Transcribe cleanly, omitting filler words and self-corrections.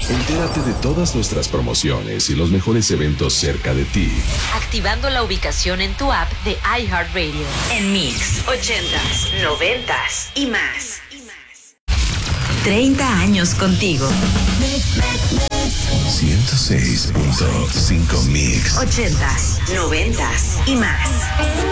Entérate de todas nuestras promociones y los mejores eventos cerca de ti. Activando la ubicación en tu app de iHeartRadio. En Mix, 80s, 90s y más. 30 años contigo. 106.5 Mix. 80s, 90s y más.